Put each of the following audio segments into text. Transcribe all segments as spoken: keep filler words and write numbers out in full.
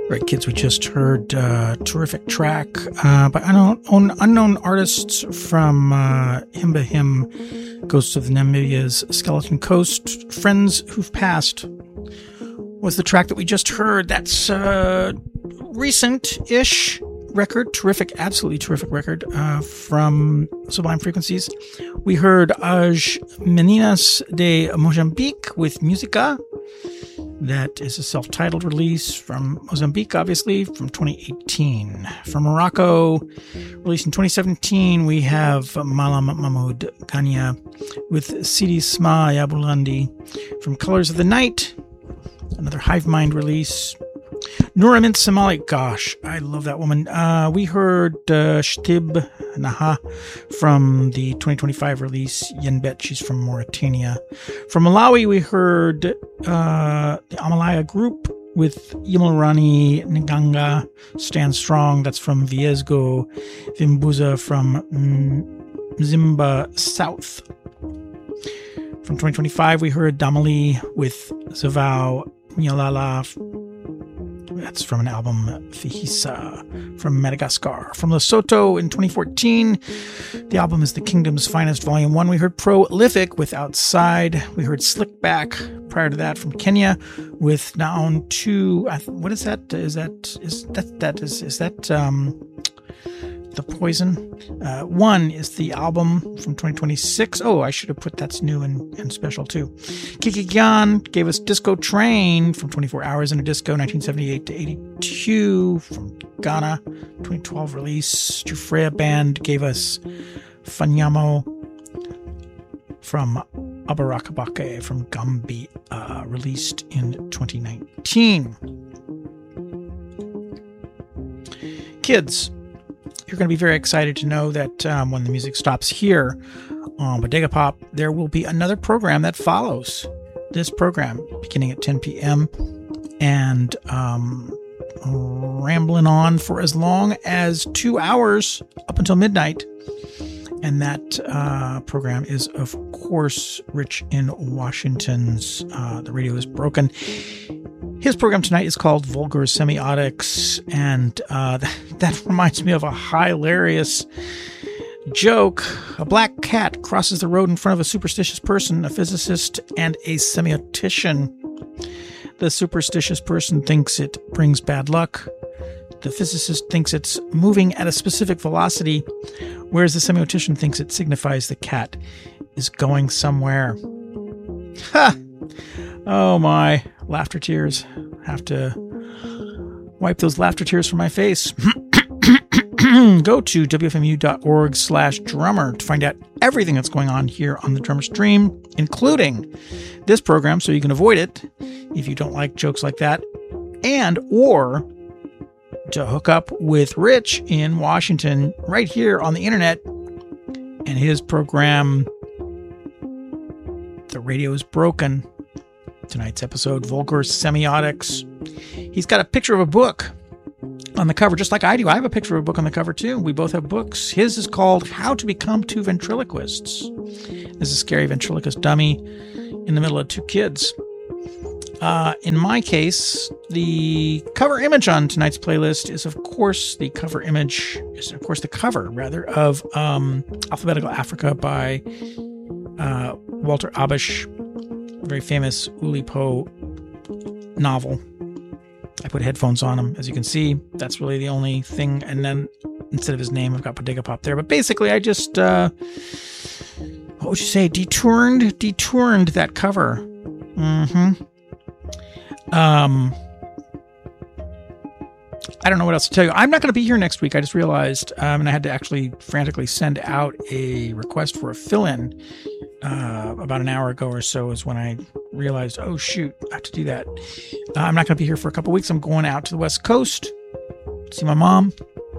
Right, kids, we just heard a terrific track uh, by unknown, unknown artists from uh, Himba Him, Ghosts of Namibia's Skeleton Coast. Friends Who've Passed was the track that we just heard. That's a recent-ish record, terrific, absolutely terrific record uh, from Sublime Frequencies. We heard As Meninas de Mozambique with Música. That is a self-titled release from Mozambique, obviously, from twenty eighteen. From Morocco, released in twenty seventeen, we have Malam Mahmoud Ghania with Sidi Sma Yabulandi. From Colors of the Night, another Hive Mind release. Nuramint Somali, gosh, I love that woman. Uh, we heard uh, Shtib Naha from the twenty twenty-five release Yenbet, she's from Mauritania. From Malawi, we heard uh, the Amalaya Group with Yimulrani Nganga, Stand Strong, that's from Viesgo. Vimbuza from Mzimba South. From twenty twenty-five, we heard Damali with Zavao Nyalala. That's from an album, Fihisa, from Madagascar. From Lesotho in twenty fourteen, the album is The Kingdom's Finest, Volume one. We heard Prolific with Outside. We heard Slickback prior to that from Kenya with Naon two. What is that? Is that, is that, that is, is that, um, The Poison? Uh, one is the album from twenty twenty-six. Oh, I should have put that's new and, and special too. Kiki Gyan gave us Disco Train from twenty-four hours in a Disco, nineteen seventy-eight to eighty-two from Ghana, twenty twelve release. Jufrea Band gave us Fanyamo from Abarakabake from Gambia, uh, released in twenty nineteen. Kids, you're going to be very excited to know that um, when the music stops here on Bodega Pop, there will be another program that follows this program beginning at ten p.m. and um, rambling on for as long as two hours up until midnight. And that uh, program is, of course, Rich in Washington's uh, The Radio is Broken. His program tonight is called Vulgar Semiotics, and uh, that, that reminds me of a hilarious joke. A black cat crosses the road in front of a superstitious person, a physicist, and a semiotician. The superstitious person thinks it brings bad luck. The physicist thinks it's moving at a specific velocity, whereas the semiotician thinks it signifies the cat is going somewhere. Ha! Oh my, laughter tears. Have to wipe those laughter tears from my face. Go to wfmu.org slash drummer to find out everything that's going on here on the Drummer Stream, including this program, so you can avoid it if you don't like jokes like that, and or to hook up with Rich in Washington right here on the internet and his program, The Radio is Broken. Tonight's episode, Vulgar Semiotics. He's got a picture of a book on the cover, just like I do. I have a picture of a book on the cover, too. We both have books. His is called How to Become Two Ventriloquists. This is a scary ventriloquist dummy in the middle of two kids. Uh, in my case, the cover image on tonight's playlist is, of course, the cover image, is, of course, the cover, rather, of um, Alphabetical Africa by uh, Walter Abish. Very famous Oulipo novel. I put headphones on him, as you can see. That's really the only thing. And then instead of his name, I've got Bodega Pop there. But basically, I just, uh, what would you say, detoured, detoured that cover. Mm-hmm. Um, I don't know what else to tell you. I'm not going to be here next week. I just realized, um, and I had to actually frantically send out a request for a fill-in uh, about an hour ago or so is when I realized, oh, shoot, I have to do that. Uh, I'm not going to be here for a couple weeks. I'm going out to the West Coast, see my mom.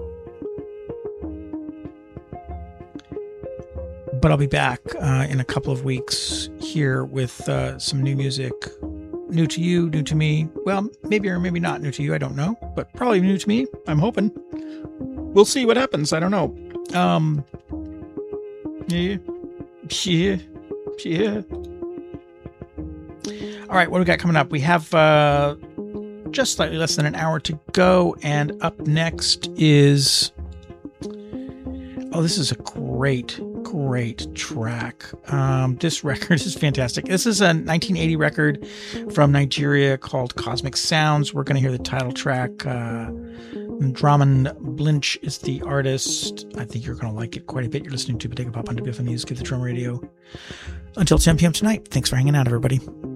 But I'll be back uh, in a couple of weeks here with uh, some new music. New to you, new to me. Well, maybe or maybe not new to you. I don't know. But probably new to me. I'm hoping. We'll see what happens. I don't know. Um, yeah. Yeah. Yeah. All right. What do we got coming up? We have uh, just slightly less than an hour to go. And up next is, oh, this is a great, great track. Um, this record is fantastic. This is a nineteen eighty record from Nigeria called Cosmic Sounds. We're going to hear the title track. Uh, Draman Blinch is the artist. I think you're going to like it quite a bit. You're listening to Bodega Pop on W F M News, Give the Drum Radio. Until ten p.m. tonight. Thanks for hanging out, everybody.